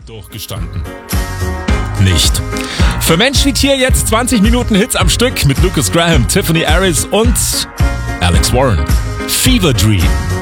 durchgestanden. Nicht. Für Mensch wie Tier jetzt 20 Minuten Hits am Stück mit Lucas Graham, Tiffany Harris und Alex Warren. Fever Dream.